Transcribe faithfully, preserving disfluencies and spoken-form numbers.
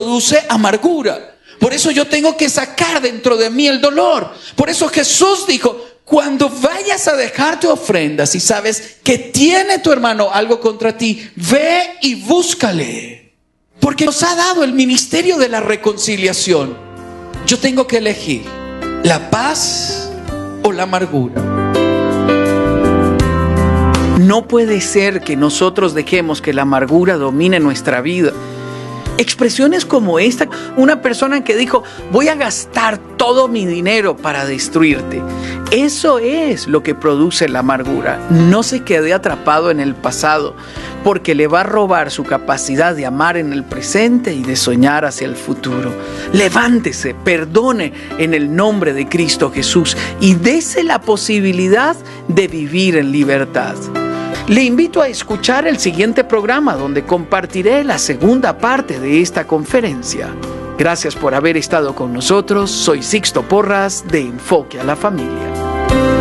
produce amargura. Por eso yo tengo que sacar dentro de mí el dolor. Por eso Jesús dijo, cuando vayas a dejar tu ofrenda, si sabes que tiene tu hermano algo contra ti, ve y búscale. Porque nos ha dado el ministerio de la reconciliación. Yo tengo que elegir la paz o la amargura. No puede ser que nosotros dejemos que la amargura domine nuestra vida. Expresiones como esta, una persona que dijo, voy a gastar todo mi dinero para destruirte. Eso es lo que produce la amargura. No se quede atrapado en el pasado, porque le va a robar su capacidad de amar en el presente y de soñar hacia el futuro. Levántese, perdone en el nombre de Cristo Jesús y dese la posibilidad de vivir en libertad. Le invito a escuchar el siguiente programa donde compartiré la segunda parte de esta conferencia. Gracias por haber estado con nosotros. Soy Sixto Porras de Enfoque a la Familia.